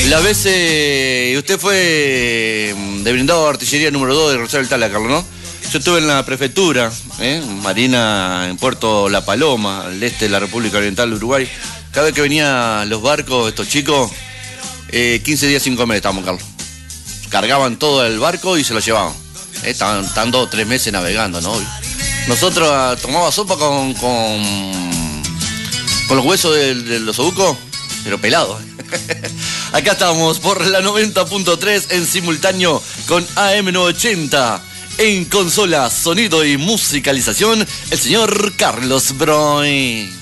La vez, usted fue de blindado de artillería número 2 de Rosario del Tala, Carlos, ¿no? Yo estuve en la prefectura, Marina, en Puerto La Paloma, al este de la República Oriental de Uruguay. Cada vez que venían los barcos, estos chicos, 15 días sin comer estábamos, Carlos. Cargaban todo el barco y se lo llevaban. Estaban 2 o 3 meses navegando, ¿no? Nosotros tomábamos sopa con los huesos de los obucos, pero pelados. Acá estamos por la 90.3 en simultáneo con AM980. En consola, sonido y musicalización, el señor Carlos Broy.